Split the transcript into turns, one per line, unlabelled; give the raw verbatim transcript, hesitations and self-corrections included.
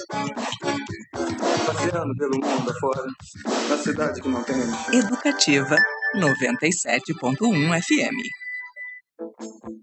Passeando pelo mundo afora, na cidade que não tem.
Educativa noventa e sete ponto um F M.